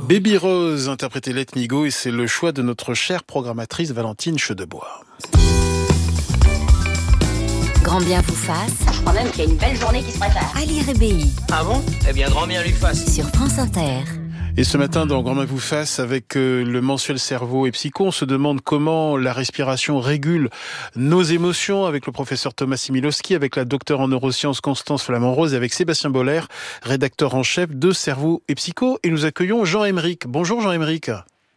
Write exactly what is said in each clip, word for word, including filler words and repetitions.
Baby Rose, interprété Let Me Go, et c'est le choix de notre chère programmatrice Valentine Chedebois. Grand bien vous fasse. Je crois même qu'il y a une belle journée qui se prépare. Ali Rébéi. Ah bon ? Eh bien, grand bien lui fasse. Sur France Inter. Et ce matin, dans Grand bien vous fasse, avec euh, le mensuel Cerveau et Psycho, on se demande comment la respiration régule nos émotions, avec le professeur Thomas Similowski, avec la docteure en neurosciences Constance Flamand-Rose et avec Sébastien Boller, rédacteur en chef de Cerveau et Psycho. Et nous accueillons Jean-Aymeric. Bonjour Jean-Aymeric.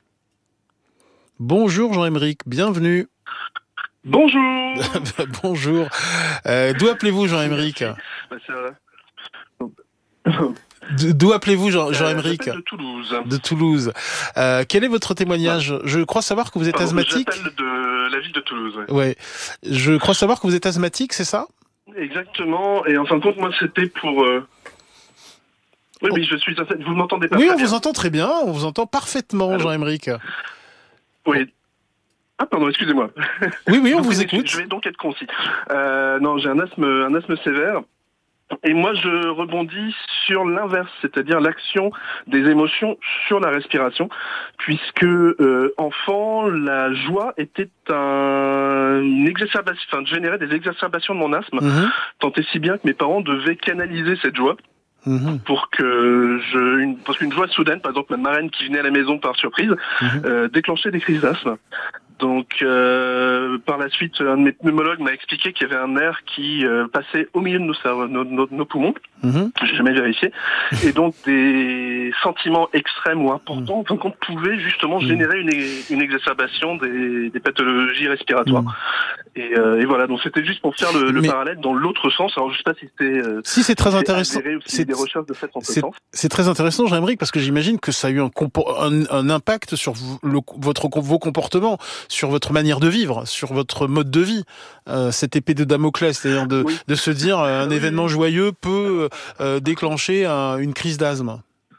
Bonjour Jean-Aymeric, bienvenue. Bonjour. Bonjour. Euh, d'où appelez-vous Jean-Aymeric ? Bah, c'est vrai. D'où appelez-vous Jean- Jean-Aymeric ? euh, De Toulouse. De Toulouse. Euh, quel est votre témoignage ? Je crois savoir que vous êtes Pardon, asthmatique. J'appelle de la ville de Toulouse. Ouais. Ouais. Je crois savoir que vous êtes asthmatique, c'est ça ? Exactement. Et en fin de compte, moi, c'était pour... Euh... Oui, Oh. mais je suis... Vous m'entendez pas Oui, très on bien. vous entend très bien. On vous entend parfaitement, Allô ? Jean-Aymeric. Oui. Ah, pardon, excusez-moi. Oui, oui, on Donc, vous je- écoute. Je vais donc être concis. Euh, non, j'ai un asthme, un asthme sévère. Et moi, je rebondis sur l'inverse, c'est-à-dire l'action des émotions sur la respiration, puisque euh, enfant, la joie était un, une exacerbation, enfin, générait des exacerbations de mon asthme, Mhm, tant et si bien que mes parents devaient canaliser cette joie mhm, pour que je, une, parce qu'une joie soudaine, par exemple, ma marraine qui venait à la maison par surprise, mhm. euh, déclenchait des crises d'asthme. Donc, euh, par la suite, un de mes pneumologues m'a expliqué qu'il y avait un nerf qui euh, passait au milieu de nos, cerveaux- nos, nos, nos poumons. Mhm. J'ai jamais vérifié. Et donc, des sentiments extrêmes ou importants, en fin de compte, pouvaient justement générer une, une exacerbation des, des pathologies respiratoires. Mhm. Et, euh, et voilà, donc c'était juste pour faire le, le Mais- parallèle dans l'autre sens. Alors, je sais pas si c'était euh, Si, c'est très c'est intéressant. avéré ou si C'est- des recherches de fait en ce C'est sens. c'est très intéressant, Jean-Aymeric, parce que j'imagine que ça a eu un, compo- un, un impact sur v- le, votre, vos comportements, sur votre manière de vivre, sur votre mode de vie. Euh, cette épée de Damoclès, c'est-à-dire de, Oui. de se dire euh, un Oui, événement oui. joyeux peut euh, déclencher un- une crise d'asthme.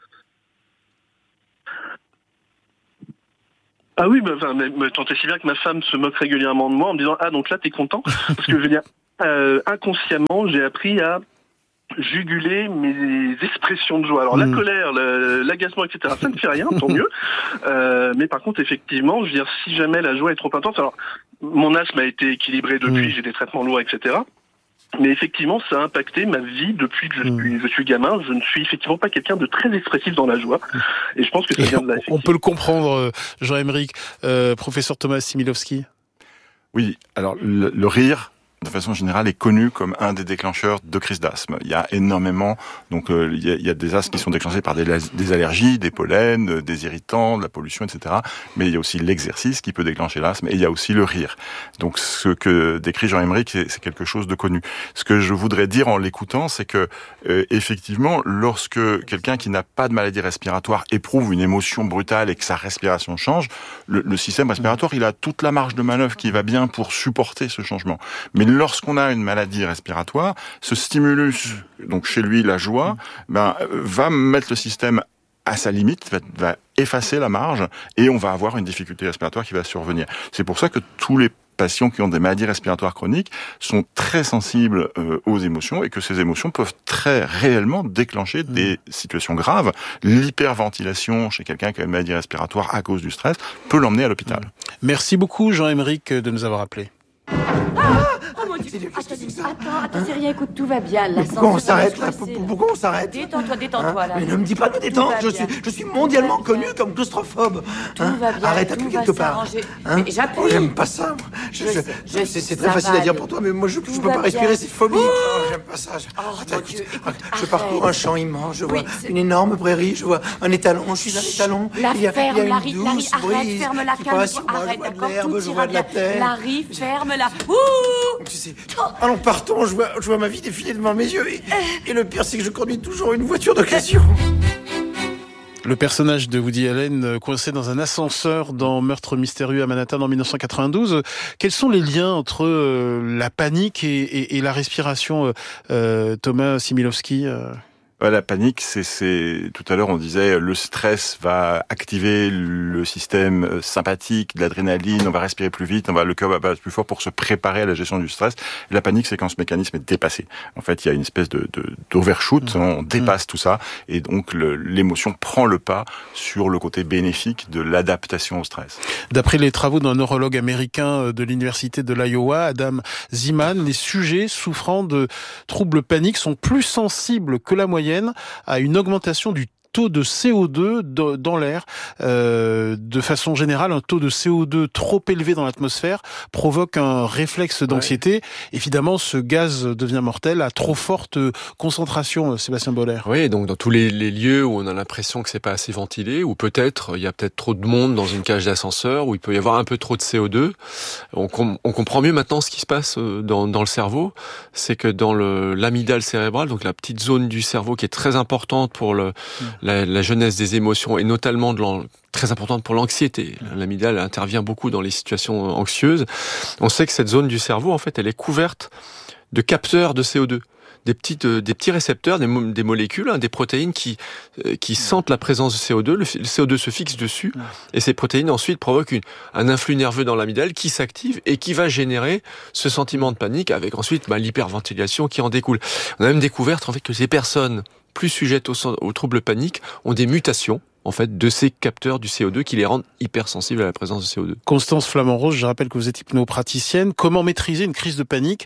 Ah oui, bah, enfin, mais, mais tant et si bien que ma femme se moque régulièrement de moi en me disant « Ah, donc là, t'es content ?» Parce que je veux dire, euh, inconsciemment, j'ai appris à juguler mes expressions de joie. Alors la Mm. colère, le- l'agacement, et cetera, ça ne fait rien, tant mieux. Euh, mais par contre, effectivement, je veux dire, si jamais la joie est trop intense, alors mon asthme a été équilibré depuis, Mm. j'ai des traitements lourds, et cetera. Mais effectivement, ça a impacté ma vie depuis que je Mm. suis, je suis gamin. Je ne suis effectivement pas quelqu'un de très expressif dans la joie. Et je pense que ça Et vient de là, on effectivement. peut le comprendre, euh, Jean-Aymeric. Euh, professeur Thomas Similowski. Oui, alors le, le rire, de façon générale, est connu comme un des déclencheurs de crise d'asthme. Il y a énormément, donc euh, il, y a, il y a des asthmes qui sont déclenchés par des, des allergies, des pollens, euh, des irritants, de la pollution, et cetera. Mais il y a aussi l'exercice qui peut déclencher l'asthme, et il y a aussi le rire. Donc ce que décrit Jean-Aymeric, c'est, c'est quelque chose de connu. Ce que je voudrais dire en l'écoutant, c'est que euh, effectivement, lorsque quelqu'un qui n'a pas de maladie respiratoire éprouve une émotion brutale et que sa respiration change, le, le système respiratoire, il a toute la marge de manœuvre qui va bien pour supporter ce changement. Mais lorsqu'on a une maladie respiratoire, ce stimulus, donc chez lui la joie, ben, va mettre le système à sa limite, va, va effacer la marge, et on va avoir une difficulté respiratoire qui va survenir. C'est pour ça que tous les patients qui ont des maladies respiratoires chroniques sont très sensibles euh, aux émotions, et que ces émotions peuvent très réellement déclencher des situations graves. L'hyperventilation chez quelqu'un qui a une maladie respiratoire à cause du stress peut l'emmener à l'hôpital. Merci beaucoup, Jean-Aymeric, de nous avoir appelés. Oh mon Dieu. Attends, attends, attends, c'est rien, écoute, tout va bien. La Pourquoi on santé va s'arrête là se passer, Pourquoi on s'arrête Détends-toi, détends-toi, là. Mais ne me dis pas de me détendre, Tout je va suis, bien. je suis Tout mondialement va connu bien. comme claustrophobe. Tout Hein va bien, Arrête, tout appuie va quelque part. s'arranger. Hein Mais j'appuie. Oh, j'aime pas ça. moi. Je, Je je- sais, je c'est, c'est sais, très ça facile va à dire aller. pour toi, mais moi je, je Tout peux va pas respirer, bien. c'est phobique. Oh, j'aime pas ça. Je- Oh, Attends, mon écoute, Dieu, écoute, je arrête. parcours un champ immense, je vois Oui, c'est- une énorme prairie, je vois un étalon, je suis un étalon. La il y a, ferme, il y a la une rive, douce la rive, arrête, brise ferme la qui calme, passe sur moi, arrête, je vois de d'accord, l'herbe, tout je ira vois de la bien. terre. La rive, ferme-la. Ouh! Tu sais, allons partons, je vois, je vois ma vie défiler devant mes yeux, et, et le pire c'est que je conduis toujours une voiture d'occasion. Le personnage de Woody Allen euh, coincé dans un ascenseur dans Meurtre mystérieux à Manhattan en dix-neuf cent quatre-vingt-douze. Quels sont les liens entre euh, la panique et, et, et la respiration, euh, euh, Thomas Similowski euh La panique, c'est, c'est tout à l'heure on disait le stress va activer le système sympathique, de l'adrénaline, on va respirer plus vite, on va le cœur va battre plus fort pour se préparer à la gestion du stress. Et la panique, c'est quand ce mécanisme est dépassé. En fait, il y a une espèce de, de d'overshoot, mmh. on dépasse mmh. tout ça, et donc le, l'émotion prend le pas sur le côté bénéfique de l'adaptation au stress. D'après les travaux d'un neurologue américain de l'université de l'Iowa, Adam Zeman, les sujets souffrant de troubles paniques sont plus sensibles que la moyenne à une augmentation du taux de C O deux dans l'air. Euh, de façon générale, un taux de C O deux trop élevé dans l'atmosphère provoque un réflexe d'anxiété. Ouais. Évidemment, ce gaz devient mortel à trop forte concentration, Sébastien Boller. Oui, donc dans tous les, les lieux où on a l'impression que c'est pas assez ventilé, ou peut-être, il y a peut-être trop de monde dans une cage d'ascenseur, où il peut y avoir un peu trop de C O deux, on, com- on comprend mieux maintenant ce qui se passe dans, dans le cerveau. C'est que dans le, l'amygdale cérébrale, donc la petite zone du cerveau qui est très importante pour le, mmh. La, la jeunesse des émotions et notamment de l'an, très importante pour l'anxiété. L'amygdale intervient beaucoup dans les situations anxieuses. On sait que cette zone du cerveau, en fait, elle est couverte de capteurs de C O deux. Des petites, euh, des petits récepteurs, des, mo- des molécules, hein, des protéines qui, euh, qui sentent la présence de C O deux. Le, le C O deux se fixe dessus et ces protéines ensuite provoquent une, un influx nerveux dans l'amygdale qui s'active et qui va générer ce sentiment de panique avec ensuite bah, l'hyperventilation qui en découle. On a même découvert en fait que ces personnes plus sujettes aux, aux troubles paniques ont des mutations en fait de ces capteurs du C O deux qui les rendent hypersensibles à la présence de C O deux. Constance Flamand-Rose, je rappelle que vous êtes hypnopraticienne. Comment maîtriser une crise de panique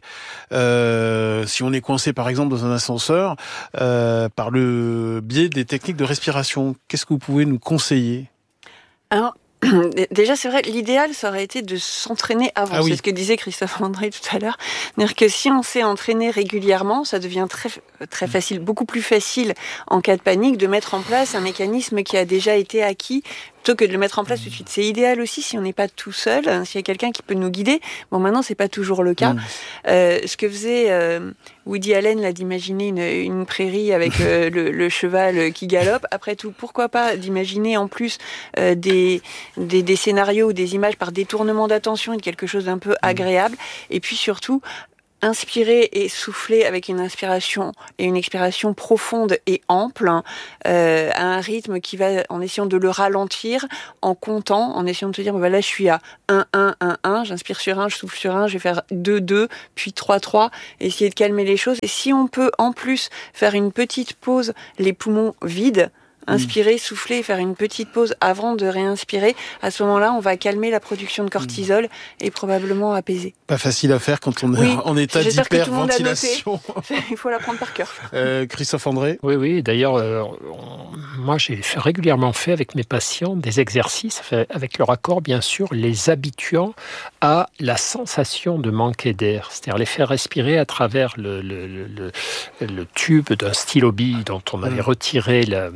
euh, si on est coincé par exemple dans un ascenseur euh, par le biais des techniques de respiration? Qu'est-ce que vous pouvez nous conseiller? Alors, déjà, c'est vrai, l'idéal, ça aurait été de s'entraîner avant. Ah oui. C'est ce que disait Christophe André tout à l'heure. C'est-à-dire que si on s'est entraîné régulièrement, ça devient très, très facile, beaucoup plus facile en cas de panique de mettre en place un mécanisme qui a déjà été acquis plutôt que de le mettre en place tout de suite. C'est idéal aussi si on n'est pas tout seul, hein, s'il y a quelqu'un qui peut nous guider. Bon, maintenant, c'est pas toujours le cas. Mmh. Euh, ce que faisait euh, Woody Allen, là, d'imaginer une, une prairie avec euh, le, le cheval qui galope. Après tout, pourquoi pas d'imaginer en plus euh, des, des, des scénarios ou des images par détournement d'attention et de quelque chose d'un peu agréable. Et puis surtout, inspirer et souffler avec une inspiration et une expiration profonde et ample, hein, euh, à un rythme qui va, en essayant de le ralentir, en comptant, en essayant de se dire, bah là je suis à un, un, un, un, j'inspire sur un, je souffle sur un, je vais faire deux, deux, puis trois, trois, essayer de calmer les choses. Et si on peut en plus faire une petite pause, les poumons vides, inspirer, souffler, faire une petite pause avant de réinspirer. À ce moment-là, on va calmer la production de cortisol et probablement apaiser. Pas facile à faire quand on est oui, en état d'hyperventilation. Il faut l'apprendre par cœur. Euh, Christophe André. Oui, oui. D'ailleurs, euh, on, moi, j'ai fait, régulièrement fait avec mes patients des exercices, avec leur accord, bien sûr, les habituant à la sensation de manquer d'air. C'est-à-dire les faire respirer à travers le, le, le, le, le tube d'un stylo-bille dont on avait mmh. retiré la...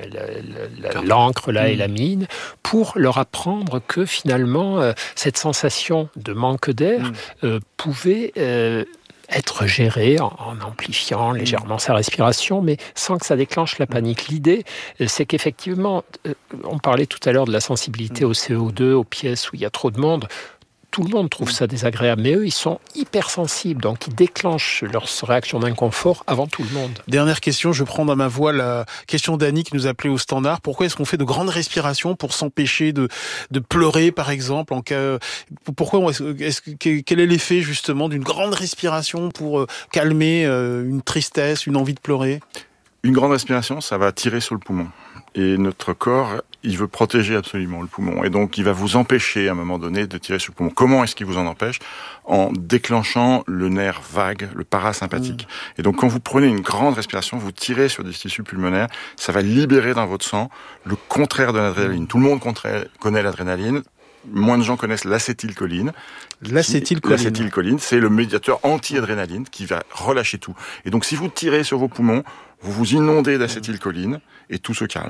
La, la, l'encre là mmh. et la mine, pour leur apprendre que finalement euh, cette sensation de manque d'air mmh. euh, pouvait euh, être gérée en, en amplifiant légèrement mmh. sa respiration, mais sans que ça déclenche la panique. L'idée, euh, c'est qu'effectivement, euh, on parlait tout à l'heure de la sensibilité mmh. au C O deux, aux pièces où il y a trop de monde. Tout le monde trouve ça désagréable, mais eux, ils sont hypersensibles, donc ils déclenchent leur réaction d'inconfort avant tout le monde. Dernière question, je prends dans ma voix la question d'Annie qui nous appelait au standard. Pourquoi est-ce qu'on fait de grandes respirations pour s'empêcher de, de pleurer, par exemple, en cas... Pourquoi est-ce, est-ce, quel est l'effet, justement, d'une grande respiration pour calmer une tristesse, une envie de pleurer? Une grande respiration, ça va tirer sur le poumon. Et notre corps, il veut protéger absolument le poumon. Et donc, il va vous empêcher, à un moment donné, de tirer sur le poumon. Comment est-ce qu'il vous en empêche? En déclenchant le nerf vague, le parasympathique. Mmh. Et donc, quand vous prenez une grande respiration, vous tirez sur des tissus pulmonaires, ça va libérer dans votre sang le contraire de l'adrénaline. Tout le monde connaît l'adrénaline. Moins de gens connaissent l'acétylcholine. L'acétylcholine. L'acétylcholine, c'est le médiateur anti-adrénaline qui va relâcher tout. Et donc, si vous tirez sur vos poumons, vous vous inondez d'acétylcholine et tout se calme.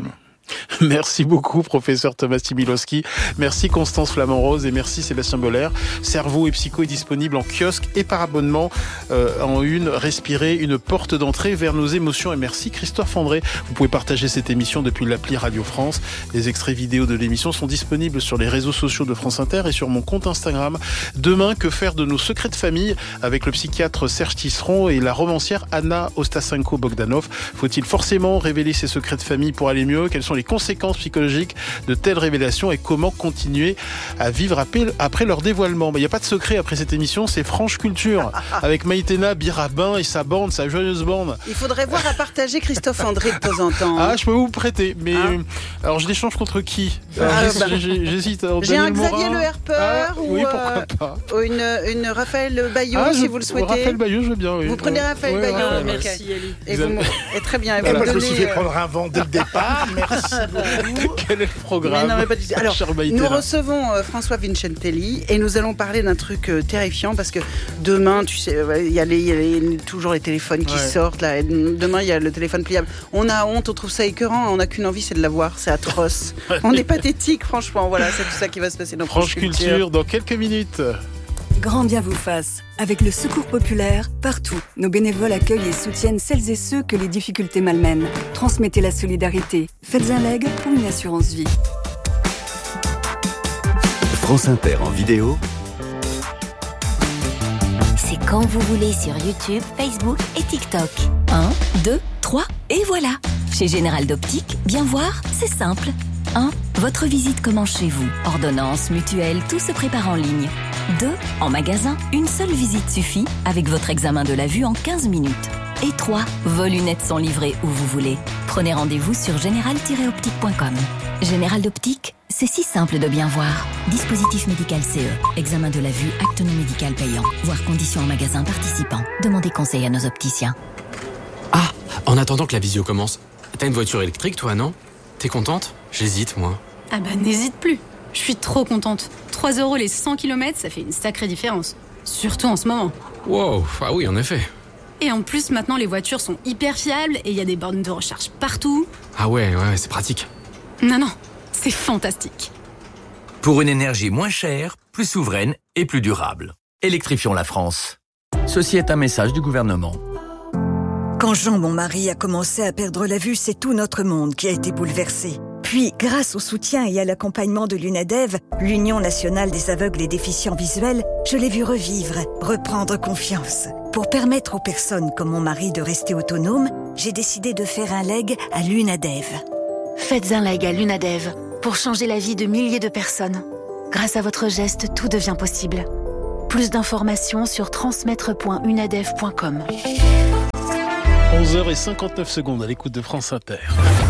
Merci beaucoup, professeur Thomas Similoski. Merci Constance Flamand-Rose et merci Sébastien Boller. Cerveau et Psycho est disponible en kiosque et par abonnement euh, en une. Respirer, une porte d'entrée vers nos émotions. Et merci Christophe André. Vous pouvez partager cette émission depuis l'appli Radio France. Les extraits vidéo de l'émission sont disponibles sur les réseaux sociaux de France Inter et sur mon compte Instagram. Demain, que faire de nos secrets de famille avec le psychiatre Serge Tisseron et la romancière Anna Ostasenko-Bogdanov. Faut-il forcément révéler ses secrets de famille pour aller mieux? Quelles sont les conséquences psychologiques de telles révélations et comment continuer à vivre après leur dévoilement? Il n'y a pas de secret après cette émission, c'est Franche Culture avec Maïtena Birabin et sa bande, sa joyeuse bande. Il faudrait voir à partager Christophe André de temps en temps. Ah, je peux vous prêter, mais ah. alors je l'échange contre qui? Alors, ah, j'hésite, bah. j'hésite. J'ai un Xavier Le Herpeur ah, ou, oui, pourquoi pas. ou une, une Raphaël Bayot ah, si je, vous le souhaitez. Raphaël Bayot, je veux bien. Oui. Vous prenez Raphaël oui, Bayot. Raphaël, merci ouais. Elie. Et, vous, et très bien. Et voilà, vous moi, donnez, je me suis fait euh... prendre un vent dès le départ. Merci beaucoup. Quel est le programme? Mais non, mais pas du tout. Alors, nous recevons euh, François Vincentelli et nous allons parler d'un truc euh, terrifiant parce que demain, tu sais, il y a, les, y a les, toujours les téléphones qui ouais. sortent. Là, et demain, il y a le téléphone pliable. On a honte, on trouve ça écœurant, on n'a qu'une envie, c'est de l'avoir. C'est atroce. On est pathétique, franchement. Voilà, c'est tout ça qui va se passer dans Franche Culture. Culture dans quelques minutes. Grand bien vous fasse. Avec le Secours populaire, partout, nos bénévoles accueillent et soutiennent celles et ceux que les difficultés malmènent. Transmettez la solidarité. Faites un leg pour une assurance vie. France Inter en vidéo. C'est quand vous voulez sur YouTube, Facebook et TikTok. un, deux, trois et voilà. Chez Général d'Optique, bien voir, c'est simple. un. Votre visite commence chez vous. Ordonnance, mutuelle, tout se prépare en ligne. deux. En magasin, une seule visite suffit avec votre examen de la vue en quinze minutes. Et trois. Vos lunettes sont livrées où vous voulez. Prenez rendez-vous sur général tiret optique point com. Général d'Optique, c'est si simple de bien voir. Dispositif médical C E. Examen de la vue, acte non médical payant. Voir conditions en magasin participant. Demandez conseil à nos opticiens. Ah, en attendant que la visio commence, t'as une voiture électrique toi, non? T'es contente? J'hésite, moi. Ah bah n'hésite plus. Je suis trop contente. trois euros les cent kilomètres, ça fait une sacrée différence. Surtout en ce moment. Wow, ah oui, en effet. Et en plus, maintenant, les voitures sont hyper fiables et il y a des bornes de recharge partout. Ah ouais, ouais, c'est pratique. Non, non, c'est fantastique. Pour une énergie moins chère, plus souveraine et plus durable. Électrifions la France. Ceci est un message du gouvernement. Quand Jean, mon mari, a commencé à perdre la vue, c'est tout notre monde qui a été bouleversé. Puis, grâce au soutien et à l'accompagnement de l'UNADEV, l'Union nationale des aveugles et déficients visuels, je l'ai vu revivre, reprendre confiance. Pour permettre aux personnes comme mon mari de rester autonomes, j'ai décidé de faire un leg à l'UNADEV. Faites un leg à l'UNADEV pour changer la vie de milliers de personnes. Grâce à votre geste, tout devient possible. Plus d'informations sur transmettre point unadev point com. onze heures cinquante-neuf secondes à l'écoute de France Inter.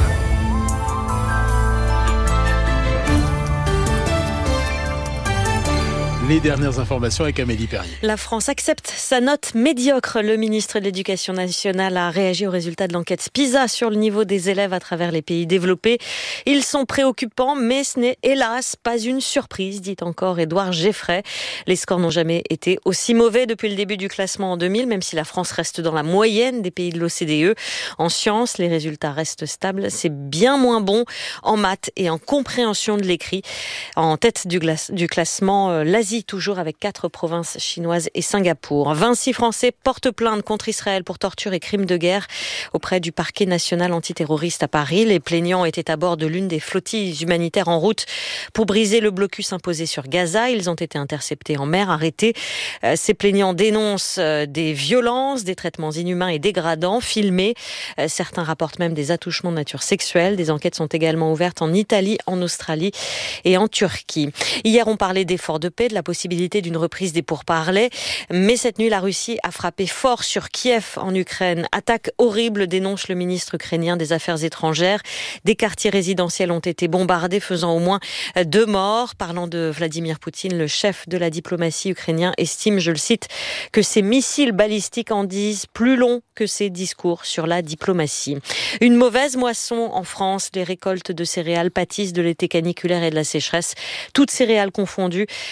Les dernières informations avec Amélie Perrier. La France accepte sa note médiocre. Le ministre de l'Éducation nationale a réagi aux résultats de l'enquête PISA sur le niveau des élèves à travers les pays développés. Ils sont préoccupants, mais ce n'est hélas pas une surprise, dit encore Édouard Geffray. Les scores n'ont jamais été aussi mauvais depuis le début du classement en deux mille, même si la France reste dans la moyenne des pays de l'O C D E. En sciences, les résultats restent stables. C'est bien moins bon en maths et en compréhension de l'écrit. En tête du, glace, du classement, l'Asie toujours avec quatre provinces chinoises et Singapour. vingt-six Français portent plainte contre Israël pour torture et crimes de guerre auprès du parquet national antiterroriste à Paris. Les plaignants étaient à bord de l'une des flottilles humanitaires en route pour briser le blocus imposé sur Gaza. Ils ont été interceptés en mer, arrêtés. Ces plaignants dénoncent des violences, des traitements inhumains et dégradants, filmés. Certains rapportent même des attouchements de nature sexuelle. Des enquêtes sont également ouvertes en Italie, en Australie et en Turquie. Hier, on parlait d'efforts de paix, de la possibilité d'une reprise des pourparlers. Mais cette nuit, la Russie a frappé fort sur Kiev en Ukraine. Attaque horrible, dénonce le ministre ukrainien des Affaires étrangères. Des quartiers résidentiels ont été bombardés, faisant au moins deux morts. Parlant de Vladimir Poutine, le chef de la diplomatie ukrainien estime, je le cite, que ces missiles balistiques en disent plus long que ses discours sur la diplomatie. Une mauvaise moisson en France. Les récoltes de céréales pâtissent de l'été caniculaire et de la sécheresse. Toutes céréales confondues, elles chutent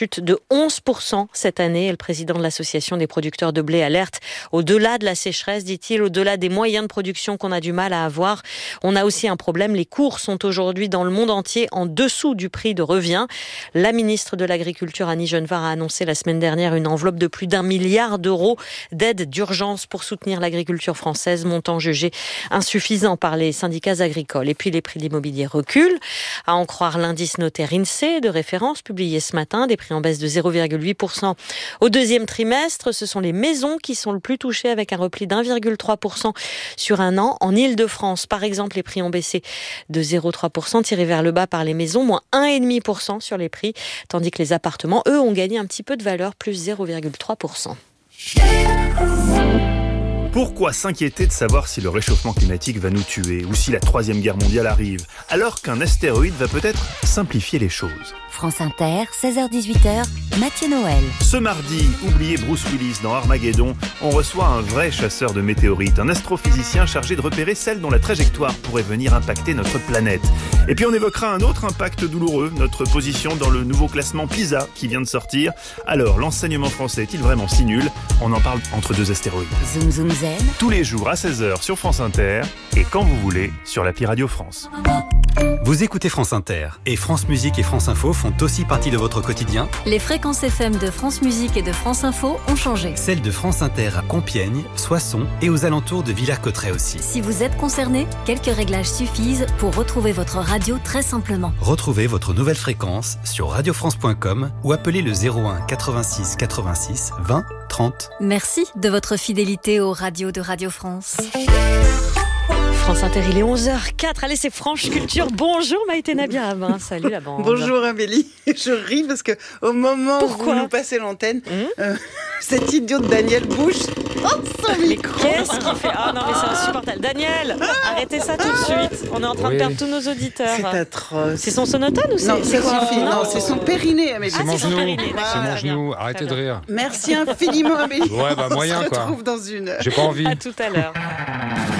chute de onze pour cent cette année. Et le président de l'association des producteurs de blé alerte. Au-delà de la sécheresse, dit-il, au-delà des moyens de production qu'on a du mal à avoir, on a aussi un problème. Les cours sont aujourd'hui dans le monde entier en dessous du prix de revient. La ministre de l'Agriculture, Annie Genevard, a annoncé la semaine dernière une enveloppe de plus d'un milliard d'euros d'aide d'urgence pour soutenir l'agriculture française, montant jugé insuffisant par les syndicats agricoles. Et puis les prix de l'immobilier reculent. À en croire l'indice notaire INSEE de référence publié ce matin, des prix en baisse de zéro virgule huit pour cent au deuxième trimestre. Ce sont les maisons qui sont le plus touchées avec un repli d'un virgule trois pour cent sur un an. En Île-de-France, par exemple, les prix ont baissé de zéro virgule trois pour cent, tirés vers le bas par les maisons, moins un virgule cinq pour cent sur les prix, tandis que les appartements, eux, ont gagné un petit peu de valeur, plus zéro virgule trois pour cent. Pourquoi s'inquiéter de savoir si le réchauffement climatique va nous tuer ou si la troisième guerre mondiale arrive, alors qu'un astéroïde va peut-être simplifier les choses ? France Inter, seize heures dix-huit heures, Mathieu Noël. Ce mardi, oubliez Bruce Willis dans Armageddon, on reçoit un vrai chasseur de météorites, un astrophysicien chargé de repérer celles dont la trajectoire pourrait venir impacter notre planète. Et puis on évoquera un autre impact douloureux, notre position dans le nouveau classement PISA qui vient de sortir. Alors, l'enseignement français est-il vraiment si nul ? On en parle entre deux astéroïdes. Zoom Zoom Zen. Tous les jours à seize heures sur France Inter et quand vous voulez sur l'appli Radio France. Vous écoutez France Inter et France Musique et France Info font aussi partie de votre quotidien. Les fréquences F M de France Musique et de France Info ont changé. Celles de France Inter à Compiègne, Soissons et aux alentours de Villers-Cotterêts aussi. Si vous êtes concerné, quelques réglages suffisent pour retrouver votre radio très simplement. Retrouvez votre nouvelle fréquence sur radio france point com ou appelez le zéro un quatre-vingt-six quatre-vingt-six vingt trente. Merci de votre fidélité aux radios de Radio France. France Inter, il est onze heures quatre. Allez, c'est Franche Culture. Bonjour Maïté Nabiab. Salut la bande. Bonjour Amélie. Je ris parce que au moment Pourquoi où vous nous passez l'antenne, mmh. euh, cet idiot de Daniel Bush. Oh, mais qu'est-ce qu'il fait? Ah non, mais c'est insupportable. Daniel, arrêtez ça tout de suite. On est en train oui. de perdre tous nos auditeurs. C'est atroce. C'est son sonotone ou c'est Non, c'est ça suffit. Non, non, c'est son périnée, Amélie. C'est ah, mon genou. Ah, c'est mon genou. Arrêtez de rire. Merci infiniment, Amélie. Ouais, bah moyen On se quoi. retrouve dans une. J'ai pas envie. À tout à l'heure.